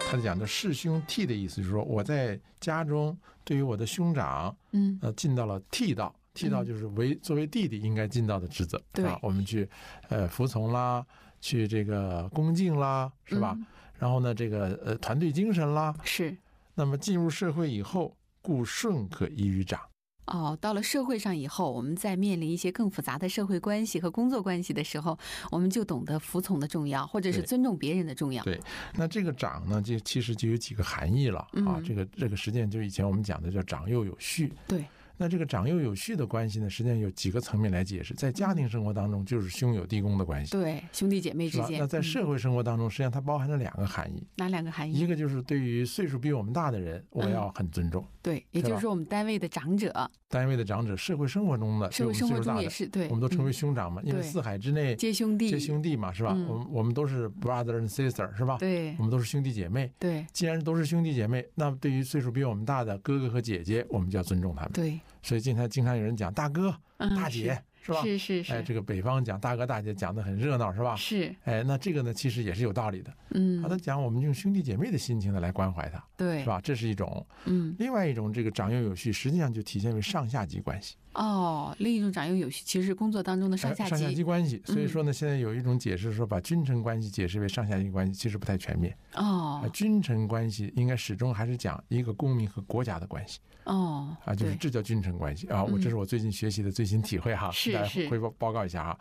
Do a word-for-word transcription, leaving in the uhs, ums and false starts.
他讲的世兄悌的意思就是说，我在家中对于我的兄长， 嗯， 呃，尽到了悌道。悌道就是为作为弟弟应该尽到的职责， 对啊，我们去呃服从啦，去这个恭敬啦，是吧？ 嗯、 然后呢，这个呃团队精神啦， 是。 那么进入社会以后，故顺可依于长。 哦，到了社会上以后，我们在面临一些更复杂的社会关系和工作关系的时候，我们就懂得服从的重要，或者是尊重别人的重要。 对，那这个长呢，就其实就有几个含义了、嗯、啊。这个这个实际上就是以前我们讲的叫长幼有序。 对。 那这个长幼有序的关系呢，实际上有几个层面来解释。在家庭生活当中，就是兄友弟恭的关系， 对，兄弟姐妹之间。 那在社会生活当中，实际上它包含了两个含义。 哪两个含义？ 一个就是对于岁数比我们大的人，我要很尊重。 嗯、对，也就是说我们单位的长者， 单位的长者，社会生活中的， 社会生活中也是，对， 我们都称为兄长嘛，嗯、因为四海之内皆兄弟， 皆兄弟嘛，是吧？嗯、我们我们都是 brother and sister， 是吧？ 对， 我们都是兄弟姐妹。 对， 既然都是兄弟姐妹，那么对于岁数比我们大的哥哥和姐姐，我们就要尊重他们。 对， 所以经常经常有人讲大哥、 嗯、 大姐。是吧？ 是是是。 哎，这个北方讲大哥大姐讲得很热闹，是吧？ 是。 哎，那这个呢，其实也是有道理的。 嗯。 他讲我们用兄弟姐妹的心情呢来关怀他， 对， 是吧？这是一种。 嗯。 另外一种，这个长幼有序，实际上就体现为上下级关系。 哦，另一种长幼有序，其实是工作当中的上下级、 哎、上下级关系。所以说呢，嗯、现在有一种解释说，把君臣关系解释为上下级关系，其实不太全面。 哦。 啊、君臣关系应该始终还是讲一个公民和国家的关系。 哦。 啊，就是这叫君臣关系啊！我这是我最近学习的最新体会哈， 是是， 汇报报告一下哈。